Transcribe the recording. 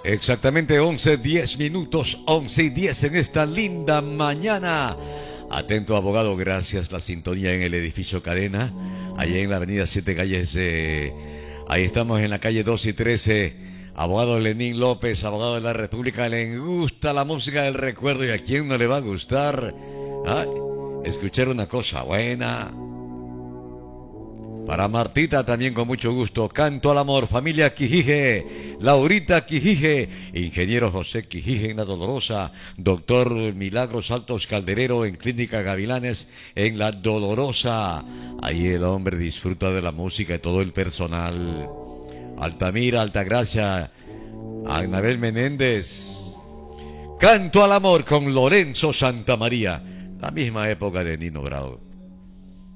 Exactamente 11:10 minutos, 11:10 en esta linda mañana. Atento abogado, gracias. La sintonía en el edificio Cadena, allá en la avenida 7 calles. Ahí estamos en la calle 2 y 13. Abogado Lenín López, abogado de la República. Le gusta la música del recuerdo, y a quién no le va a gustar escuchar una cosa buena. Para Martita también con mucho gusto. Canto al amor, familia Quijije, Laurita Quijije, ingeniero José Quijije en La Dolorosa, doctor Milagros Altos Calderero en Clínica Gavilanes en La Dolorosa. Ahí el hombre disfruta de la música y todo el personal. Altamira, Altagracia, Anabel Menéndez. Canto al amor con Lorenzo Santamaría, la misma época de Nino Bravo.